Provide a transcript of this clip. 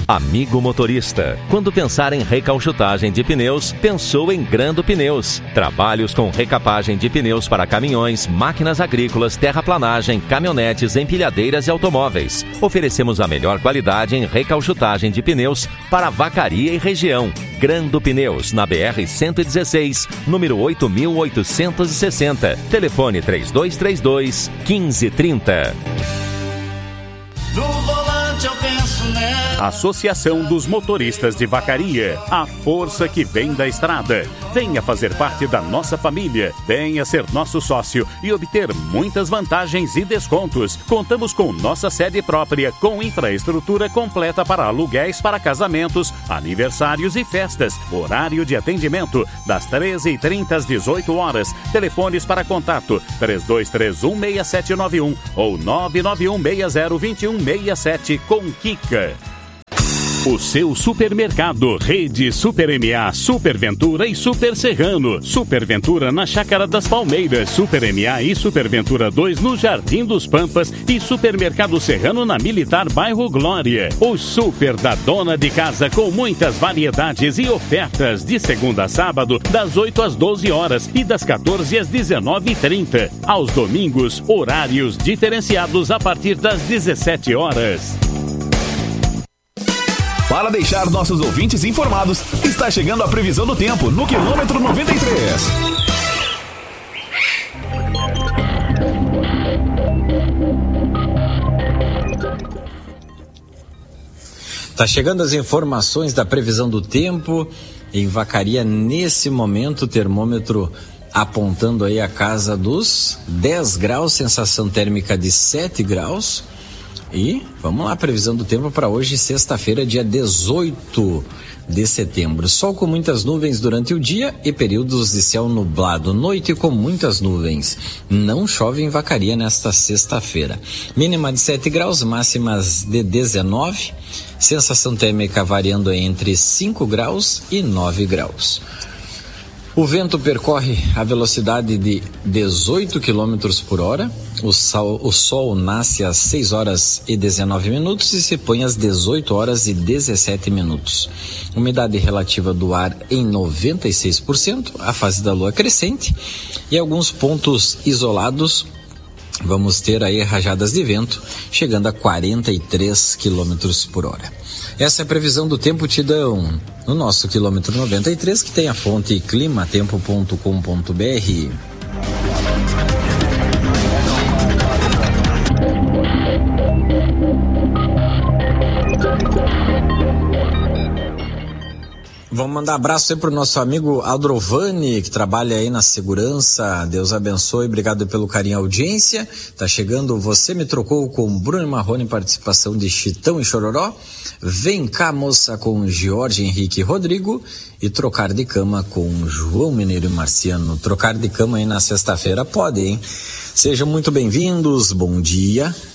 Amigo motorista, quando pensar em recauchutagem de pneus, pensou em Grando Pneus. Trabalhos com recapagem de pneus para caminhões, máquinas agrícolas, terraplanagem, caminhonetes, empilhadeiras e automóveis. Oferecemos a melhor qualidade em recauchutagem de pneus para Vacaria e região. Grando Pneus, na BR-116, número 8.860. Telefone 3232-1530. No volante eu penso nela. Associação dos Motoristas de Vacaria, a força que vem da estrada. Venha fazer parte da nossa família, venha ser nosso sócio e obter muitas vantagens e descontos. Contamos com nossa sede própria, com infraestrutura completa para aluguéis para casamentos, aniversários e festas. Horário de atendimento das 13h30 às 18 horas. Telefones para contato 3231-6791 ou 991602167 com Kika. O seu supermercado, Rede Super MA, Super Ventura e Super Serrano. Super Ventura na Chácara das Palmeiras, Super MA e Super Ventura 2 no Jardim dos Pampas e Supermercado Serrano na Militar Bairro Glória. O Super da Dona de Casa com muitas variedades e ofertas de segunda a sábado das 8 às 12 horas e das 14 às 19h30. Aos domingos, horários diferenciados a partir das 17 horas. Para deixar nossos ouvintes informados, está chegando a previsão do tempo no quilômetro 93. Tá chegando as informações da previsão do tempo em Vacaria. Nesse momento, o termômetro apontando aí a casa dos 10 graus, sensação térmica de 7 graus. E vamos lá, previsão do tempo para hoje, sexta-feira, dia 18 de setembro. Sol com muitas nuvens durante o dia e períodos de céu nublado. Noite com muitas nuvens. Não chove em Vacaria nesta sexta-feira. Mínima de 7 graus, máximas de 19. Sensação térmica variando entre 5 graus e 9 graus. O vento percorre a velocidade de 18 km por hora. O sol nasce às 6 horas e 19 minutos e se põe às 18 horas e 17 minutos. Umidade relativa do ar em 96%, a fase da lua crescente e alguns pontos isolados. Vamos ter aí rajadas de vento chegando a 43 km por hora. Essa é a previsão do tempo Tidão no nosso quilômetro 93, que tem a fonte climatempo.com.br. Vamos mandar abraço aí pro nosso amigo Aldrovani, que trabalha aí na segurança. Deus abençoe, obrigado pelo carinho e audiência. Tá chegando Você Me Trocou com Bruno Marrone, participação de Chitão e Chororó. Vem cá, moça, com Jorge Henrique e Rodrigo. E Trocar de Cama com João Mineiro e Marciano. Trocar de cama aí na sexta-feira pode, hein? Sejam muito bem-vindos, bom dia.